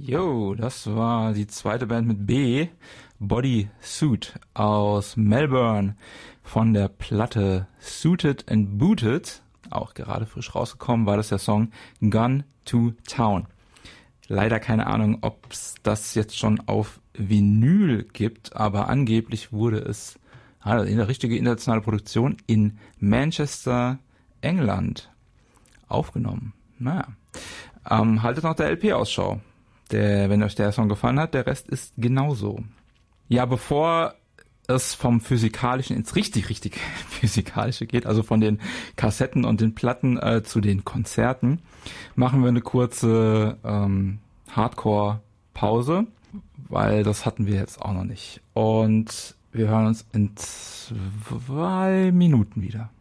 Jo, das war die zweite Band mit B, Body Suit aus Melbourne von der Platte Suited and Booted, auch gerade frisch rausgekommen, war das der Song Gone to Town. Leider keine Ahnung, ob es das jetzt schon auf Vinyl gibt, aber angeblich wurde es eine richtige internationale Produktion in Manchester, England aufgenommen. Naja, haltet noch der LP Ausschau. Wenn euch der Song gefallen hat, der Rest ist genauso. Ja, bevor es vom Physikalischen ins richtig Physikalische geht, also von den Kassetten und den Platten zu den Konzerten, machen wir eine kurze Hardcore-Pause, weil das hatten wir jetzt auch noch nicht. Und wir hören uns in 2 Minuten wieder.